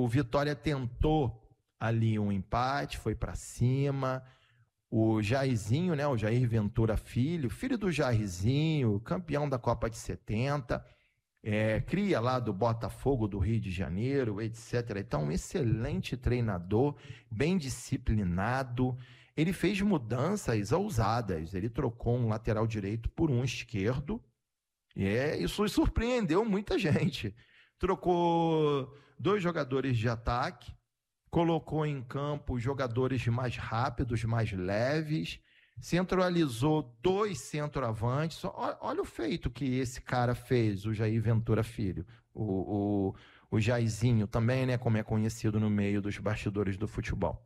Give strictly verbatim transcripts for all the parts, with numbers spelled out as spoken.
o Vitória tentou ali um empate, foi para cima. O Jairzinho, né, o Jair Ventura Filho, filho do Jairzinho, campeão da Copa de setenta, é, cria lá do Botafogo do Rio de Janeiro, etcétera. Então, um excelente treinador, bem disciplinado. Ele fez mudanças ousadas, ele trocou um lateral direito por um esquerdo, e é, isso surpreendeu muita gente. Trocou dois jogadores de ataque, colocou em campo jogadores mais rápidos, mais leves, centralizou dois centroavantes. Olha o feito que esse cara fez, o Jair Ventura Filho, o, o, o Jairzinho também, né, como é conhecido no meio dos bastidores do futebol.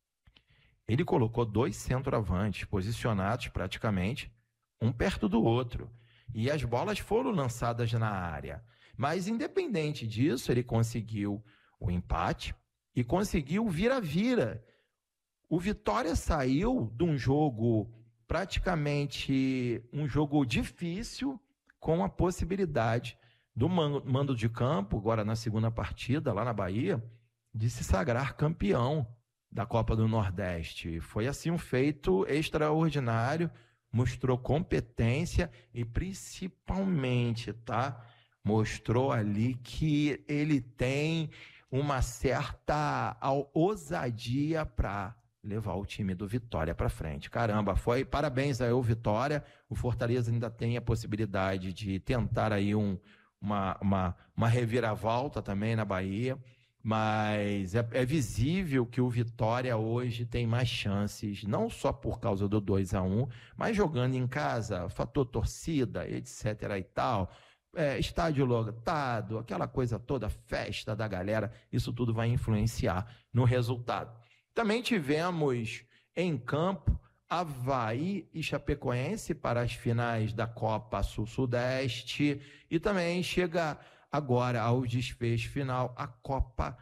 Ele colocou dois centroavantes posicionados praticamente, um perto do outro, e as bolas foram lançadas na área. Mas independente disso, ele conseguiu o empate e conseguiu vira-vira. O Vitória saiu de um jogo praticamente um jogo difícil, com a possibilidade do mando de campo, agora na segunda partida, lá na Bahia, de se sagrar campeão da Copa do Nordeste. Foi assim um feito extraordinário, mostrou competência e principalmente, tá? Mostrou ali que ele tem uma certa ousadia para levar o time do Vitória para frente. Caramba, foi parabéns aí ao Vitória. O Fortaleza ainda tem a possibilidade de tentar aí um, uma, uma, uma reviravolta também na Bahia, mas é, é visível que o Vitória hoje tem mais chances, não só por causa do dois a um, mas jogando em casa, fator torcida, etcétera e tal. É, estádio lotado, aquela coisa toda, festa da galera, isso tudo vai influenciar no resultado. Também tivemos em campo Avaí e Chapecoense para as finais da Copa Sul-Sudeste e também chega agora ao desfecho final a Copa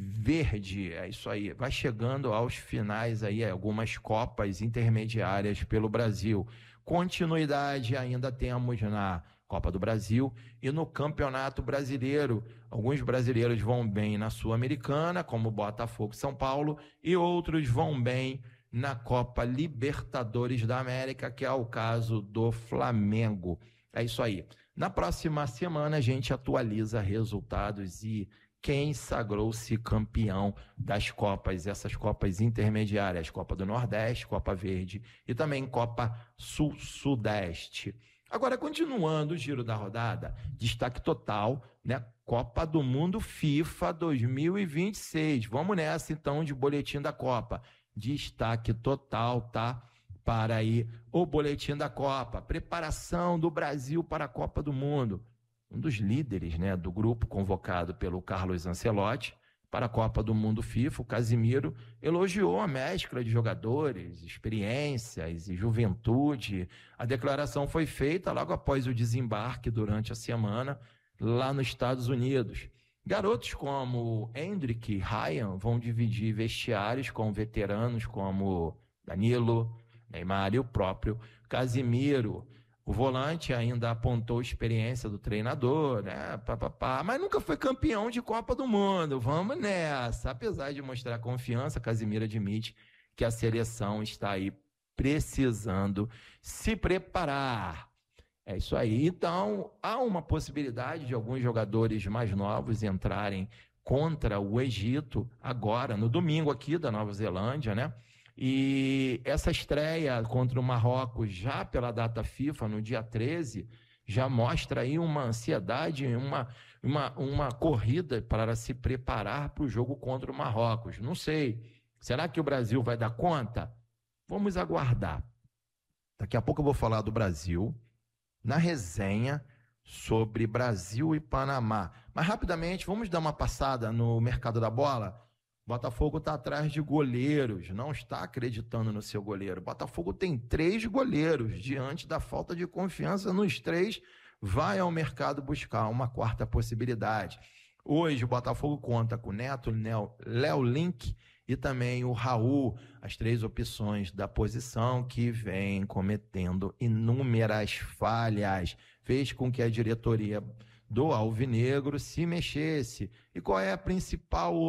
Verde. É isso aí, vai chegando aos finais aí algumas copas intermediárias pelo Brasil. Continuidade ainda temos na Copa do Brasil e no Campeonato Brasileiro. Alguns brasileiros vão bem na Sul-Americana, como Botafogo e São Paulo, e outros vão bem na Copa Libertadores da América, que é o caso do Flamengo. É isso aí. Na próxima semana a gente atualiza resultados e quem sagrou-se campeão das Copas, essas Copas intermediárias, Copa do Nordeste, Copa Verde e também Copa Sul-Sudeste. Agora, continuando o giro da rodada, destaque total, né? Copa do Mundo FIFA dois mil e vinte e seis. Vamos nessa, então, de boletim da Copa. Destaque total, tá? Para aí o boletim da Copa. Preparação do Brasil para a Copa do Mundo. Um dos líderes, né, do grupo convocado pelo Carlos Ancelotti para a Copa do Mundo FIFA, o Casimiro, elogiou a mescla de jogadores, experiências e juventude. A declaração foi feita logo após o desembarque durante a semana lá nos Estados Unidos. Garotos como Hendrick e Ryan vão dividir vestiários com veteranos como Danilo, Neymar e o próprio Casimiro. O volante ainda apontou a experiência do treinador, né? Pá, pá, pá, mas nunca foi campeão de Copa do Mundo. Vamos nessa. Apesar de mostrar confiança, Casimiro admite que a seleção está aí precisando se preparar. É isso aí. Então, há uma possibilidade de alguns jogadores mais novos entrarem contra o Egito agora, no domingo aqui da Nova Zelândia, né? E essa estreia contra o Marrocos, já pela data FIFA, no dia treze, já mostra aí uma ansiedade, uma, uma, uma corrida para se preparar para o jogo contra o Marrocos. Não sei, será que o Brasil vai dar conta? Vamos aguardar. Daqui a pouco eu vou falar do Brasil na resenha sobre Brasil e Panamá. Mas rapidamente, vamos dar uma passada no mercado da bola. Botafogo está atrás de goleiros, não está acreditando no seu goleiro. Botafogo tem três goleiros, diante da falta de confiança nos três, vai ao mercado buscar uma quarta possibilidade. Hoje o Botafogo conta com o Neto, Léo Link e também o Raul, as três opções da posição que vem cometendo inúmeras falhas, fez com que a diretoria do Alvinegro se mexesse. E qual é a principal